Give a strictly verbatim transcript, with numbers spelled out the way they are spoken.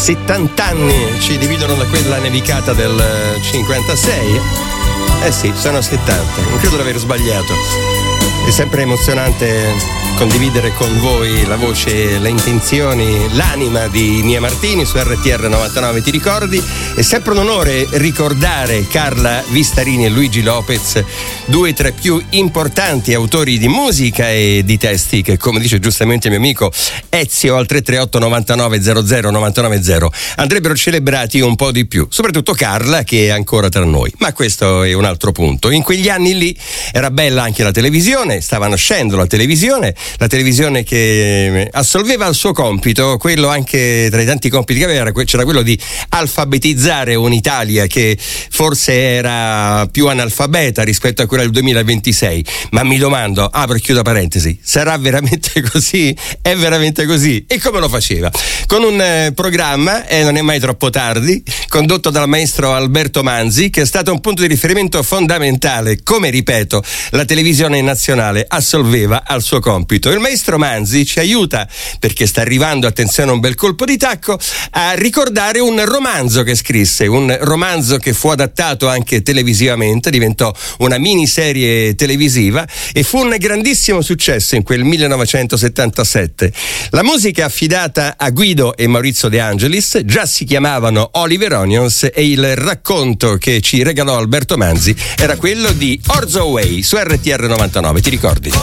settanta anni ci dividono da quella nevicata del cinquantasei. Eh sì, sono settanta, non credo di aver sbagliato. È sempre emozionante condividere con voi la voce, le intenzioni, l'anima di Mia Martini su R T R novantanove, ti ricordi? È sempre un onore ricordare Carla Vistarini e Luigi Lopez, due tra i più importanti autori di musica e di testi che, come dice giustamente mio amico Ezio al tre tre otto novantanove zero zero novantanove zero, andrebbero celebrati un po' di più, soprattutto Carla, che è ancora tra noi. Ma questo è un altro punto. In quegli anni lì era bella anche la televisione, stava nascendo la televisione, la televisione che assolveva il suo compito, quello anche tra i tanti compiti che aveva, c'era quello di alfabetizzare un'Italia che forse era più analfabeta rispetto a quella del duemilaventisei. Ma mi domando, apro e chiudo parentesi, sarà veramente così? È veramente così? E come lo faceva? Con un eh, programma, e eh, non è mai troppo tardi, condotto dal maestro Alberto Manzi, che è stato un punto di riferimento fondamentale, come ripeto, la televisione nazionale assolveva al suo compito. Il maestro Manzi ci aiuta, perché sta arrivando, attenzione, un bel colpo di tacco, a ricordare un romanzo che scrisse, un romanzo che fu adattato anche televisivamente, diventò una miniserie televisiva e fu un grandissimo successo in quel millenovecentosettantasette. La musica affidata a Guido e Maurizio De Angelis, già si chiamavano Oliver Onions, e il racconto che ci regalò Alberto Manzi era quello di Orzo Way su R T R novantanove, ti ricordi?